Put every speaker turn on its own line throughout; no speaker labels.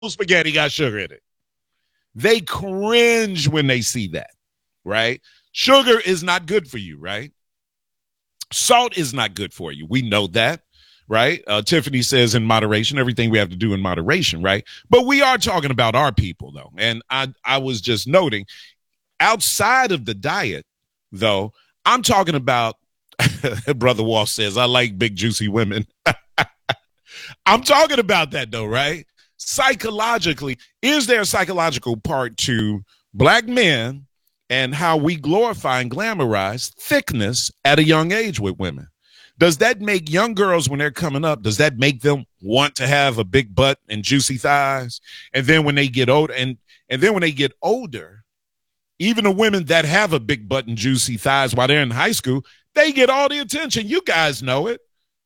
spaghetti got sugar in it. They cringe when they see that, right? Sugar is not good for you, right? Salt is not good for you. We know that, right? Tiffany says in moderation, everything we have to do in moderation, right? But we are talking about our people, though. And I was just noting, outside of the diet, though, I'm talking about, Brother Walsh says, I like big, juicy women. I'm talking about that, though, right? Psychologically, is there a psychological part to black men and how we glorify and glamorize thickness at a young age with women? Does that make young girls, when they're coming up, does that make them want to have a big butt and juicy thighs? And then when they get older, and then when they get older, even the women that have a big butt and juicy thighs while they're in high school, they get all the attention. You guys know it.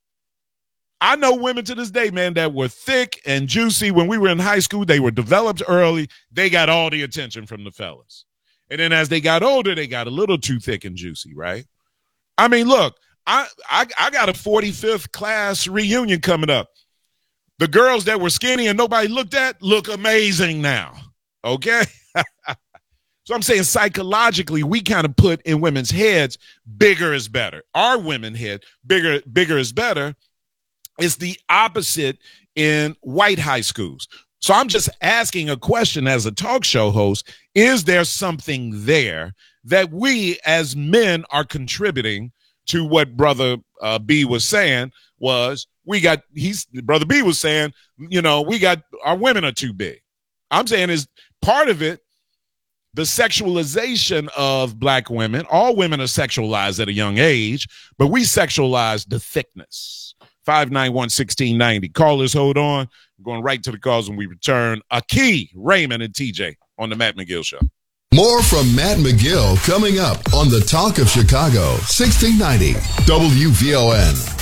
I know women to this day, man, that were thick and juicy when we were in high school. They were developed early. They got all the attention from the fellas. And then as they got older, they got a little too thick and juicy, right? I mean, look, I got a 45th class reunion coming up. The girls that were skinny and nobody looked at look amazing now, okay? So I'm saying psychologically, we kind of put in women's heads, bigger is better. Our women head, bigger is better. It's the opposite in white high schools. So I'm just asking a question as a talk show host. Is there something there that we as men are contributing to what Brother B was saying was Brother B was saying, our women are too big. I'm saying is part of it, the sexualization of black women. All women are sexualized at a young age, but we sexualize the thickness. 591-1690. Callers, hold on. I'm going right to the calls when we return. Aki, Raymond, and TJ on the Matt McGill Show.
More from Matt McGill coming up on the Talk of Chicago, 1690 WVON.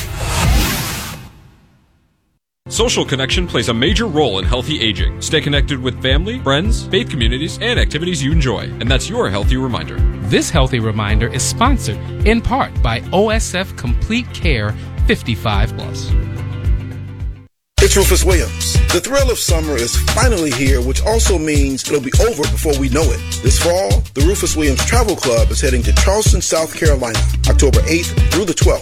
Social connection plays a major role in healthy aging. Stay connected with family, friends, faith communities, and activities you enjoy. And that's your Healthy Reminder.
This Healthy Reminder is sponsored in part by OSF Complete Care 55 Plus.
It's Rufus Williams. The thrill of summer is finally here, which also means it'll be over before we know it. This fall, the Rufus Williams Travel Club is heading to Charleston, South Carolina, October 8th through the 12th.